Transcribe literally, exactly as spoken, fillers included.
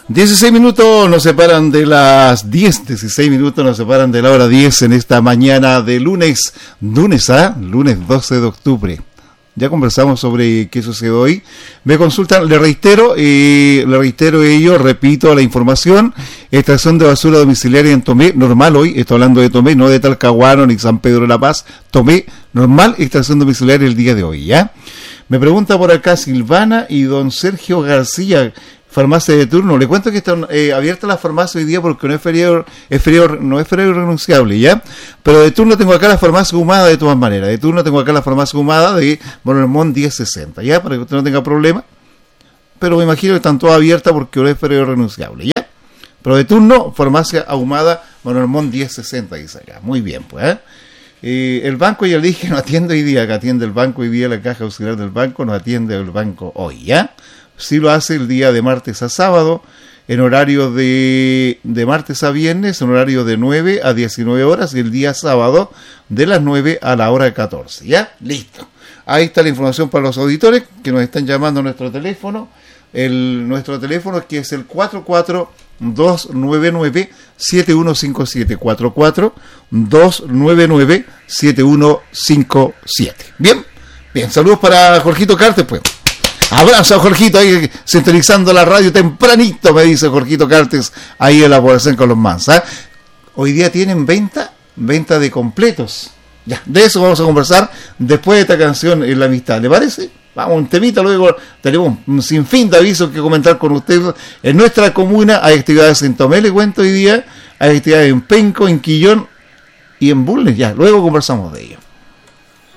dieciséis minutos nos separan de las diez, dieciséis minutos nos separan de la hora diez en esta mañana de lunes, lunes a lunes doce de octubre. Ya conversamos sobre qué sucedió hoy. Me consultan, le reitero, eh, le reitero ello, repito la información. Extracción de basura domiciliaria en Tomé, normal hoy, estoy hablando de Tomé, no de Talcahuano ni San Pedro de la Paz. Tomé, normal, extracción domiciliaria el día de hoy, ¿ya? Me pregunta por acá Silvana y don Sergio García, farmacia de turno. Le cuento que está eh, abierta la farmacia hoy día porque no es feriado, es feriado, no es feriado renunciable, ¿ya? Pero de turno tengo acá la farmacia Humada de todas maneras. De turno tengo acá la farmacia Humada de Bonormón diez sesenta, ¿ya? Para que usted no tenga problema. Pero me imagino que están todas abiertas porque no es feriado renunciable, ¿ya? Pero de turno, farmacia Ahumada, Bonormón diez sesenta, dice acá. Muy bien, pues, ¿eh? Eh, el banco, ya le dije, no atiende hoy día, que atiende el banco hoy día, la caja auxiliar del banco, no atiende el banco hoy, ¿ya? Sí lo hace el día de martes a sábado, en horario de, de martes a viernes, en horario de nueve a diecinueve horas, y el día sábado de las nueve a la hora catorce, ¿ya? Listo. Ahí está la información para los auditores que nos están llamando a nuestro teléfono, el nuestro teléfono que es el cuatro cuatro dos nueve nueve siete uno cinco siete, cuatro cuatro dos nueve nueve siete uno cinco siete. Bien, bien, saludos para Jorgito Cartes, pues. Abrazo a Jorgito ahí sintonizando la radio tempranito, me dice Jorgito Cartes, ahí en la población con los Mans, ¿eh? Hoy día tienen venta, venta de completos. Ya, de eso vamos a conversar después de esta canción en la amistad, ¿le parece? Vamos, un temita, luego tenemos un sinfín de avisos que comentar con ustedes. En nuestra comuna hay actividades en Tomé, le cuento hoy día, hay actividades en Penco, en Quillón y en Bulnes, ya, luego conversamos de ello.